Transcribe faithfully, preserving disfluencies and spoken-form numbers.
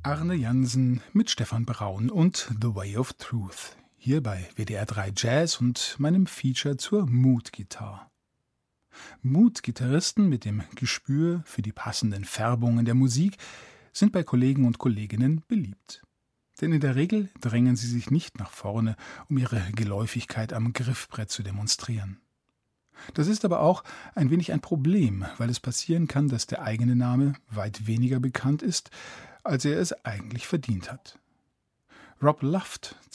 Arne Jansen mit Stefan Braun und The Way of Truth. Hier bei W D R drei Jazz und meinem Feature zur Mood-Gitarre. Mood-Gitarristen mit dem Gespür für die passenden Färbungen der Musik sind bei Kollegen und Kolleginnen beliebt. Denn in der Regel drängen sie sich nicht nach vorne, um ihre Geläufigkeit am Griffbrett zu demonstrieren. Das ist aber auch ein wenig ein Problem, weil es passieren kann, dass der eigene Name weit weniger bekannt ist, als er es eigentlich verdient hat. Rob Luft